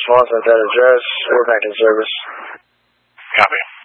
response at that address. We're back in service. Copy.